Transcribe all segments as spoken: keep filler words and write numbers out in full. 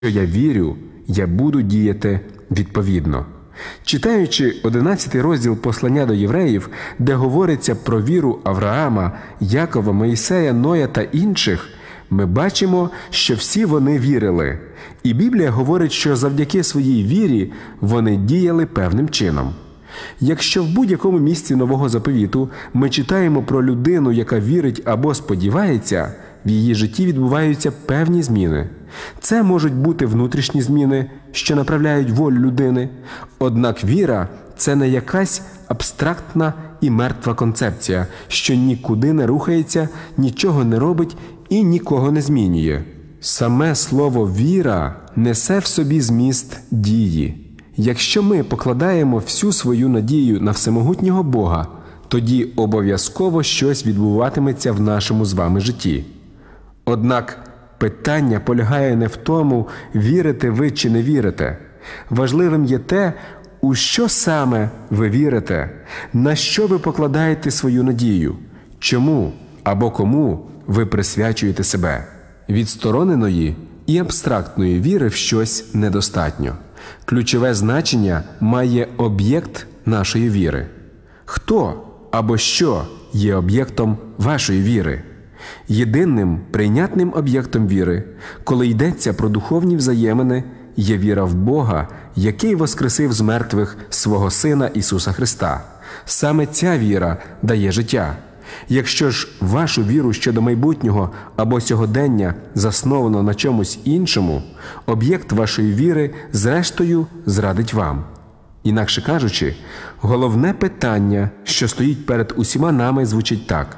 я вірю, я буду діяти відповідно. Читаючи одинадцятий розділ послання до євреїв, де говориться про віру Авраама, Якова, Моїсея, Ноя та інших, ми бачимо, що всі вони вірили. І Біблія говорить, що завдяки своїй вірі вони діяли певним чином. Якщо в будь-якому місці Нового Заповіту ми читаємо про людину, яка вірить або сподівається, в її житті відбуваються певні зміни. Це можуть бути внутрішні зміни, що направляють волю людини. Однак віра – це не якась абстрактна і мертва концепція, що нікуди не рухається, нічого не робить і нікого не змінює. Саме слово «віра» несе в собі зміст дії. Якщо ми покладаємо всю свою надію на всемогутнього Бога, тоді обов'язково щось відбуватиметься в нашому з вами житті. Однак питання полягає не в тому, вірите ви чи не вірите. Важливим є те, у що саме ви вірите, на що ви покладаєте свою надію, чому або кому ви присвячуєте себе. Відстороненої і абстрактної віри в щось недостатньо. Ключове значення має об'єкт нашої віри. Хто або що є об'єктом вашої віри? Єдиним прийнятним об'єктом віри, коли йдеться про духовні взаємини, є віра в Бога, який воскресив з мертвих свого Сина Ісуса Христа. Саме ця віра дає життя. Якщо ж вашу віру щодо майбутнього або сьогодення засновано на чомусь іншому, об'єкт вашої віри зрештою зрадить вам. Інакше кажучи, головне питання, що стоїть перед усіма нами, звучить так: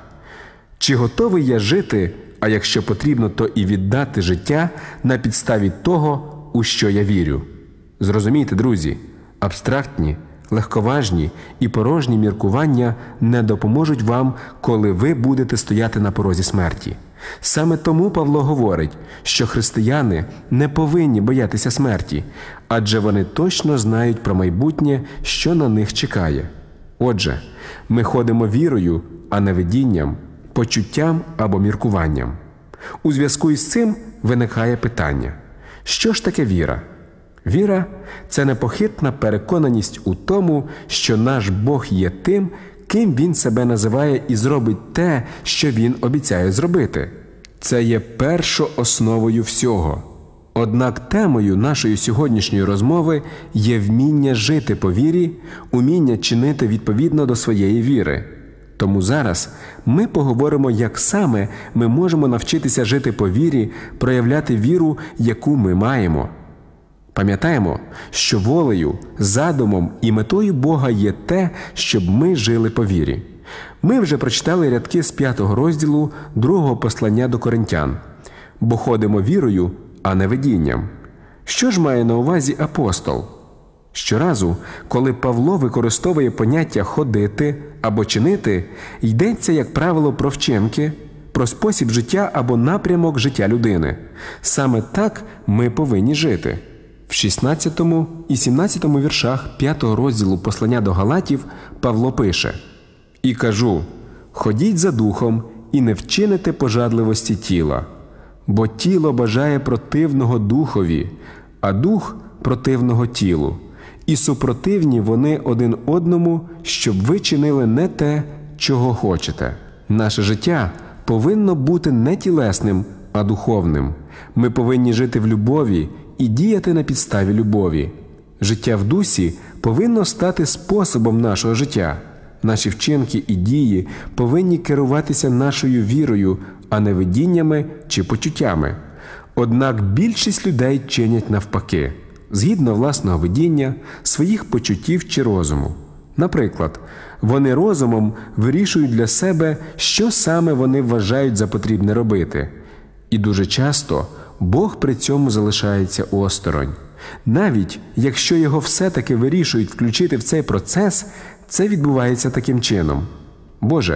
чи готовий я жити, а якщо потрібно, то і віддати життя на підставі того, у що я вірю? Зрозумійте, друзі, абстрактні, легковажні і порожні міркування не допоможуть вам, коли ви будете стояти на порозі смерті. Саме тому Павло говорить, що християни не повинні боятися смерті, адже вони точно знають про майбутнє, що на них чекає. Отже, ми ходимо вірою, а не видінням, почуттям або міркуванням. У зв'язку із цим виникає питання: що ж таке віра? Віра – це непохитна переконаність у тому, що наш Бог є тим, ким Він себе називає, і зробить те, що Він обіцяє зробити. Це є першоосновою всього. Однак темою нашої сьогоднішньої розмови є вміння жити по вірі, уміння чинити відповідно до своєї віри. Тому зараз ми поговоримо, як саме ми можемо навчитися жити по вірі, проявляти віру, яку ми маємо. Пам'ятаємо, що волею, задумом і метою Бога є те, щоб ми жили по вірі. Ми вже прочитали рядки з п'ятого розділу другого послання до Коринтян. Бо ходимо вірою, а не видінням. Що ж має на увазі апостол? Щоразу, коли Павло використовує поняття «ходити» або «чинити», йдеться, як правило, про вчинки, про спосіб життя або напрямок життя людини. Саме так ми повинні жити. В шістнадцятому і сімнадцятому віршах п'ятого розділу послання до Галатів Павло пише: «І кажу, ходіть за духом і не вчините пожадливості тіла, бо тіло бажає противного духові, а дух противного тілу. І супротивні вони один одному, щоб ви чинили не те, чого хочете». Наше життя повинно бути не тілесним, а духовним. Ми повинні жити в любові і діяти на підставі любові. Життя в дусі повинно стати способом нашого життя. Наші вчинки і дії повинні керуватися нашою вірою, а не видіннями чи почуттями. Однак більшість людей чинять навпаки, згідно власного видіння, своїх почуттів чи розуму. Наприклад, вони розумом вирішують для себе, що саме вони вважають за потрібне робити. І дуже часто Бог при цьому залишається осторонь. Навіть якщо його все-таки вирішують включити в цей процес, це відбувається таким чином: «Боже,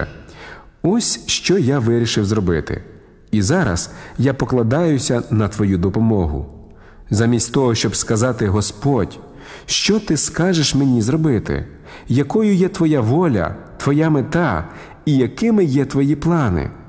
ось що я вирішив зробити, і зараз я покладаюся на Твою допомогу». Замість того, щоб сказати: «Господь, що Ти скажеш мені зробити? Якою є Твоя воля, Твоя мета і якими є Твої плани?»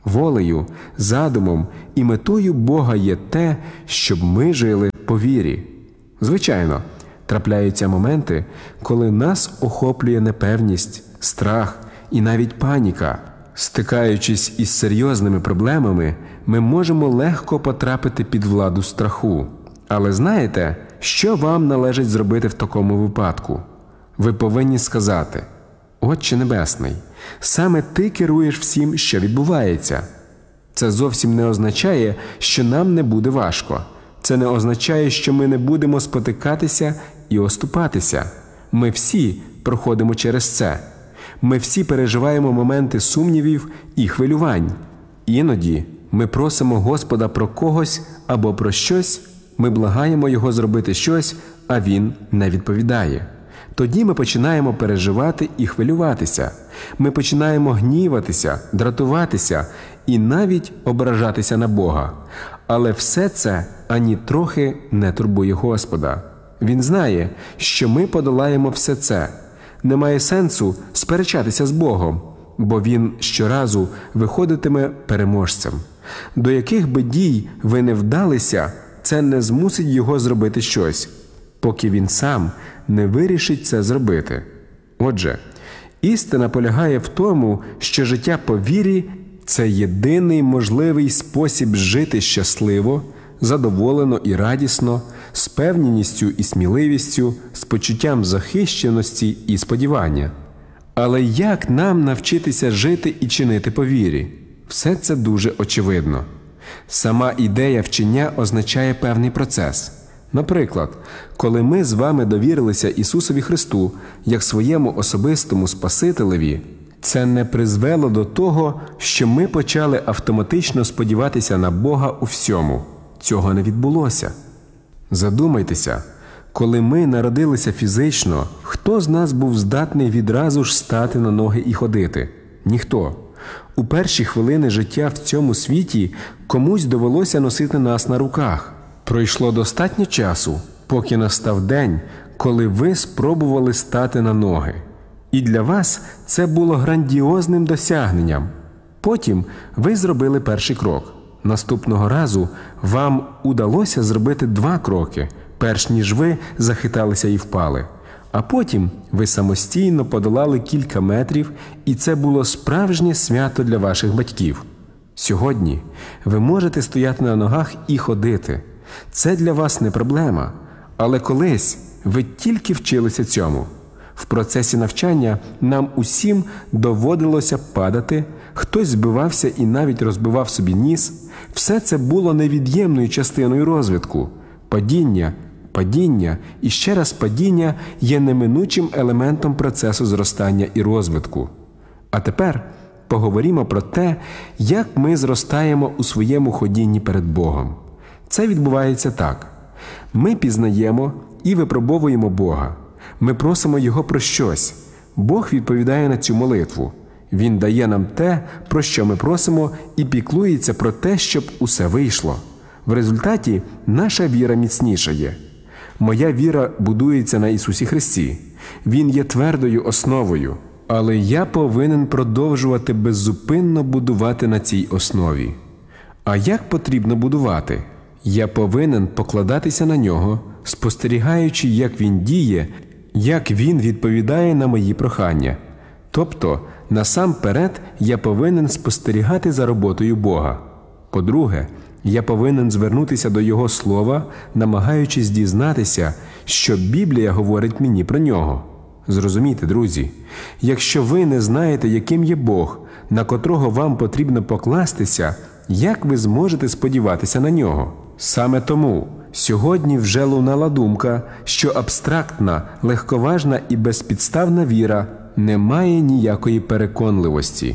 Волею, задумом і метою Бога є те, щоб ми жили по вірі. Звичайно, трапляються моменти, коли нас охоплює непевність, страх і навіть паніка. Стикаючись із серйозними проблемами, ми можемо легко потрапити під владу страху. Але знаєте, що вам належить зробити в такому випадку? Ви повинні сказати: «Отче Небесний, саме Ти керуєш всім, що відбувається». Це зовсім не означає, що нам не буде важко. Це не означає, що ми не будемо спотикатися і оступатися. Ми всі проходимо через це. Ми всі переживаємо моменти сумнівів і хвилювань. Іноді ми просимо Господа про когось або про щось, ми благаємо Його зробити щось, а Він не відповідає. Тоді ми починаємо переживати і хвилюватися. Ми починаємо гніватися, дратуватися і навіть ображатися на Бога. Але все це ані трохи не турбує Господа. Він знає, що ми подолаємо все це. Немає сенсу сперечатися з Богом, бо Він щоразу виходитиме переможцем. До яких би дій ви не вдалися, це не змусить Його зробити щось, поки Він сам не вирішить це зробити. Отже, істина полягає в тому, що життя по вірі – це єдиний можливий спосіб жити щасливо, задоволено і радісно, з певністю і сміливістю, з почуттям захищеності і сподівання. Але як нам навчитися жити і чинити по вірі? Все це дуже очевидно. Сама ідея вчення означає певний процес. Наприклад, коли ми з вами довірилися Ісусові Христу як своєму особистому Спасителеві, це не призвело до того, що ми почали автоматично сподіватися на Бога у всьому. Цього не відбулося. Задумайтеся, коли ми народилися фізично, хто з нас був здатний відразу ж стати на ноги і ходити? Ніхто. У перші хвилини життя в цьому світі комусь довелося носити нас на руках. Пройшло достатньо часу, поки настав день, коли ви спробували стати на ноги. І для вас це було грандіозним досягненням. Потім ви зробили перший крок. Наступного разу вам удалося зробити два кроки, перш ніж ви захиталися і впали. А потім ви самостійно подолали кілька метрів, і це було справжнє свято для ваших батьків. Сьогодні ви можете стояти на ногах і ходити. Це для вас не проблема, але колись ви тільки вчилися цьому. В процесі навчання нам усім доводилося падати, хтось збивався і навіть розбивав собі ніс. Все це було невід'ємною частиною розвитку. Падіння, падіння і ще раз падіння є неминучим елементом процесу зростання і розвитку. А тепер поговоримо про те, як ми зростаємо у своєму ходінні перед Богом. Це відбувається так. Ми пізнаємо і випробовуємо Бога. Ми просимо Його про щось. Бог відповідає на цю молитву. Він дає нам те, про що ми просимо, і піклується про те, щоб усе вийшло. В результаті наша віра міцнішає. Моя віра будується на Ісусі Христі. Він є твердою основою. Але я повинен продовжувати беззупинно будувати на цій основі. А як потрібно будувати? Я повинен покладатися на Нього, спостерігаючи, як Він діє, як Він відповідає на мої прохання. Тобто, насамперед, я повинен спостерігати за роботою Бога. По-друге, я повинен звернутися до Його Слова, намагаючись дізнатися, що Біблія говорить мені про Нього. Зрозумійте, друзі, якщо ви не знаєте, яким є Бог, на котрого вам потрібно покластися, як ви зможете сподіватися на Нього? Саме тому сьогодні вже лунала думка, що абстрактна, легковажна і безпідставна віра не має ніякої переконливості.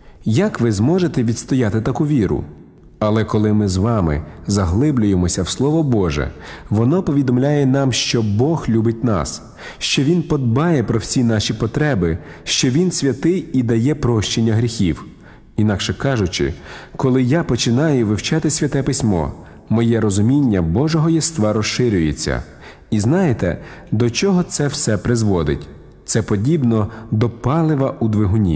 Як ви зможете відстояти таку віру? Але коли ми з вами заглиблюємося в Слово Боже, воно повідомляє нам, що Бог любить нас, що Він подбає про всі наші потреби, що Він святий і дає прощення гріхів. Інакше кажучи, коли я починаю вивчати Святе Письмо, моє розуміння Божого єства розширюється. І знаєте, до чого це все призводить? Це подібно до палива у двигуні.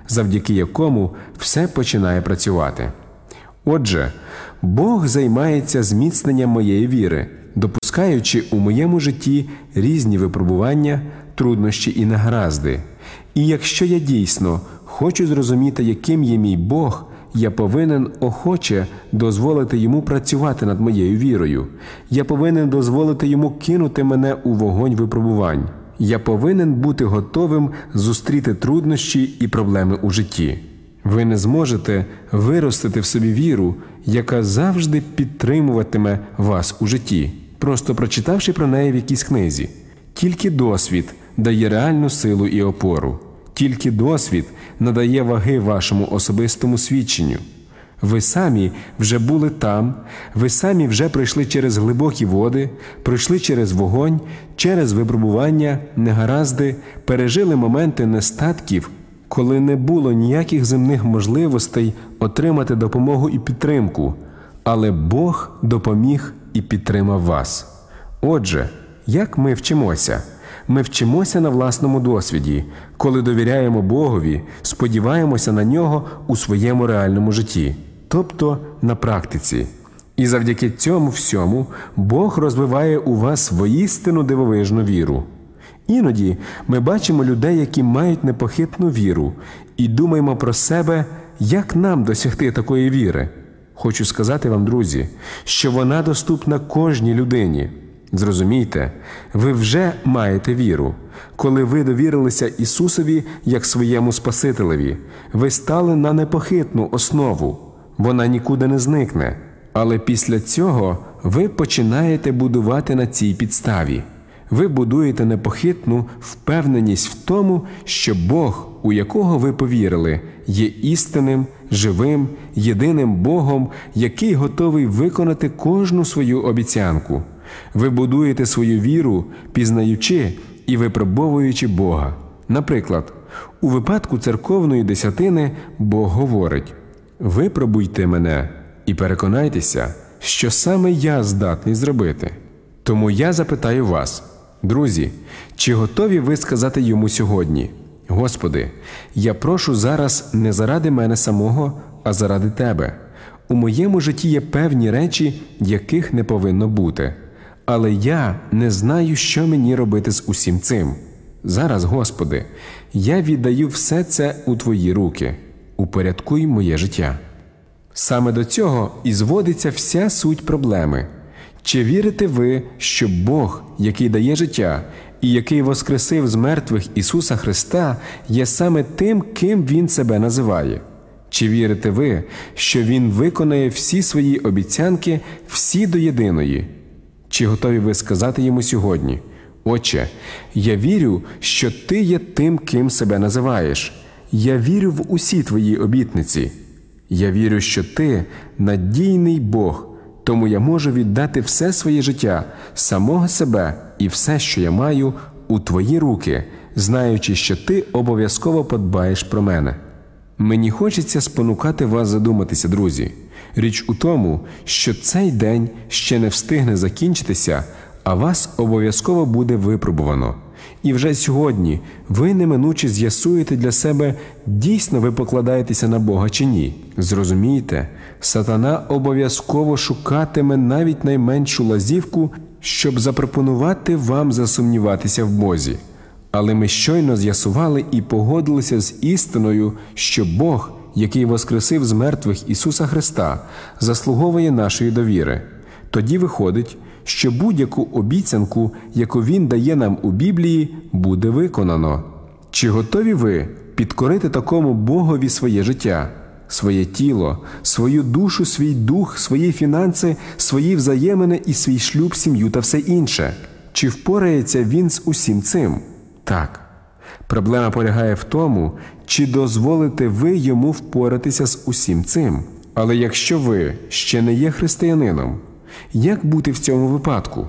завдяки якому все починає працювати. Отже, Бог займається зміцненням моєї віри, допускаючи у моєму житті різні випробування, труднощі і негаразди. І якщо я дійсно хочу зрозуміти, яким є мій Бог, я повинен охоче дозволити Йому працювати над моєю вірою. Я повинен дозволити Йому кинути мене у вогонь випробувань. Я повинен бути готовим зустріти труднощі і проблеми у житті. Ви не зможете виростити в собі віру, яка завжди підтримуватиме вас у житті, просто прочитавши про неї в якійсь книзі. Тільки досвід дає реальну силу і опору. Тільки досвід надає ваги вашому особистому свідченню. Ви самі вже були там, ви самі вже пройшли через глибокі води, пройшли через вогонь, через випробування, негаразди, пережили моменти нестатків, коли не було ніяких земних можливостей отримати допомогу і підтримку, але Бог допоміг і підтримав вас. Отже, як ми вчимося? Ми вчимося на власному досвіді, коли довіряємо Богові, сподіваємося на Нього у своєму реальному житті, тобто на практиці. І завдяки цьому всьому Бог розвиває у вас воістину дивовижну віру. Іноді ми бачимо людей, які мають непохитну віру, і думаємо про себе, як нам досягти такої віри. Хочу сказати вам, друзі, що вона доступна кожній людині. Зрозумійте, ви вже маєте віру. Коли ви довірилися Ісусові як своєму Спасителеві, ви стали на непохитну основу. Вона нікуди не зникне. Але після цього ви починаєте будувати на цій підставі. Ви будуєте непохитну впевненість в тому, що Бог, у якого ви повірили, є істинним, живим, єдиним Богом, який готовий виконати кожну свою обіцянку. Ви будуєте свою віру, пізнаючи і випробовуючи Бога. Наприклад, у випадку церковної десятини Бог говорить: «Випробуйте мене і переконайтеся, що саме я здатний зробити». Тому я запитаю вас, друзі, чи готові ви сказати Йому сьогодні: «Господи, я прошу зараз не заради мене самого, а заради Тебе. У моєму житті є певні речі, яких не повинно бути. Але я не знаю, що мені робити з усім цим. Зараз, Господи, я віддаю все це у Твої руки. Упорядкуй моє життя». Саме до цього і зводиться вся суть проблеми. Чи вірите ви, що Бог, який дає життя і який воскресив з мертвих Ісуса Христа, є саме тим, ким Він себе називає? Чи вірите ви, що Він виконає всі свої обіцянки, всі до єдиної? Чи готові ви сказати Йому сьогодні: «Отче, я вірю, що Ти є тим, ким себе називаєш. Я вірю в усі Твої обітниці. Я вірю, що Ти надійний Бог, тому я можу віддати все своє життя, самого себе і все, що я маю, у Твої руки, знаючи, що Ти обов'язково подбаєш про мене». Мені хочеться спонукати вас задуматися, друзі. Річ у тому, що цей день ще не встигне закінчитися, а вас обов'язково буде випробувано. І вже сьогодні ви неминуче з'ясуєте для себе, дійсно ви покладаєтеся на Бога чи ні. Зрозумійте, сатана обов'язково шукатиме навіть найменшу лазівку, щоб запропонувати вам засумніватися в Бозі. Але ми щойно з'ясували і погодилися з істиною, що Бог, який воскресив з мертвих Ісуса Христа, заслуговує нашої довіри. Тоді виходить, що будь-яку обіцянку, яку Він дає нам у Біблії, буде виконано. Чи готові ви підкорити такому Богові своє життя, своє тіло, свою душу, свій дух, свої фінанси, свої взаємини і свій шлюб, сім'ю та все інше? Чи впорається Він з усім цим? Так. Проблема полягає в тому, чи дозволите ви Йому впоратися з усім цим. Але якщо ви ще не є християнином, як бути в цьому випадку?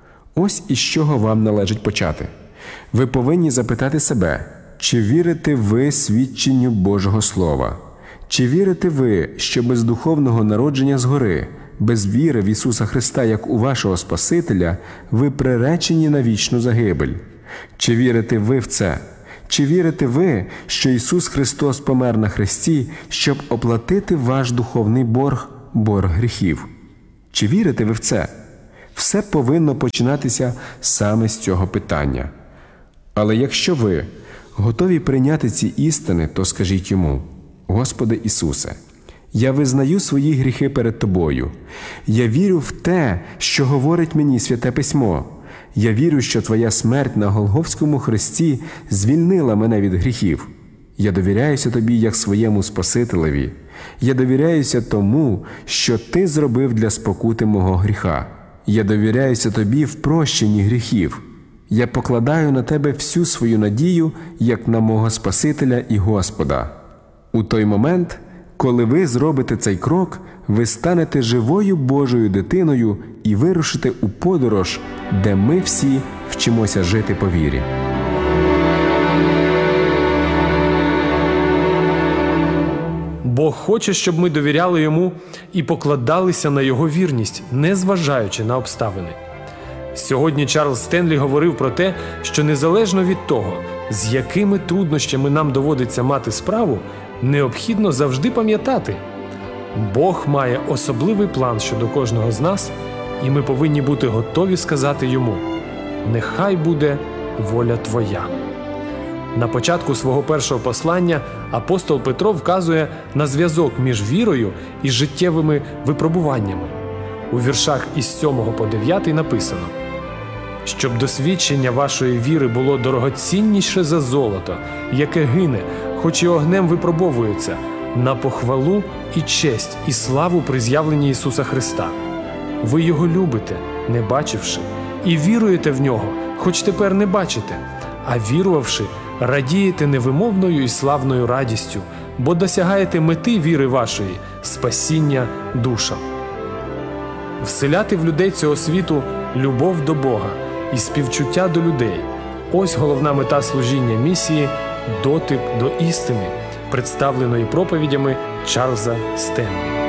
Ось із чого вам належить почати. Ви повинні запитати себе, чи вірите ви свідченню Божого Слова? Чи вірите ви, що без духовного народження згори, без віри в Ісуса Христа як у вашого Спасителя, ви приречені на вічну загибель? Чи вірите ви в це? Чи вірите ви, що Ісус Христос помер на хресті, щоб оплатити ваш духовний борг, борг гріхів? Чи вірите ви в це? Все повинно починатися саме з цього питання. Але якщо ви готові прийняти ці істини, то скажіть Йому: «Господи Ісусе, я визнаю свої гріхи перед Тобою. Я вірю в те, що говорить мені Святе Письмо. Я вірю, що Твоя смерть на Голгофському хресті звільнила мене від гріхів. Я довіряюся Тобі як своєму Спасителеві. Я довіряюся тому, що Ти зробив для спокути мого гріха. Я довіряюся Тобі в прощенні гріхів. Я покладаю на Тебе всю свою надію, як на мого Спасителя і Господа». У той момент, коли ви зробите цей крок, ви станете живою Божою дитиною і вирушите у подорож, де ми всі вчимося жити по вірі. Бог хоче, щоб ми довіряли Йому і покладалися на Його вірність, незважаючи на обставини. Сьогодні Чарльз Стенлі говорив про те, що незалежно від того, з якими труднощами нам доводиться мати справу, необхідно завжди пам'ятати: Бог має особливий план щодо кожного з нас, і ми повинні бути готові сказати Йому: «Нехай буде воля Твоя». На початку свого першого послання апостол Петро вказує на зв'язок між вірою і життєвими випробуваннями. У віршах із сьомого по дев'ятий написано: «Щоб досвідчення вашої віри було дорогоцінніше за золото, яке гине, хоч і огнем випробовується, на похвалу і честь і славу при з'явленні Ісуса Христа. Ви Його любите, не бачивши, і віруєте в Нього, хоч тепер не бачите, а вірувавши, радієте невимовною і славною радістю, бо досягаєте мети віри вашої – спасіння душам». Вселяти в людей цього світу любов до Бога і співчуття до людей – ось головна мета служіння місії «Дотик до істини», представленої проповідями Чарльза Стенлі.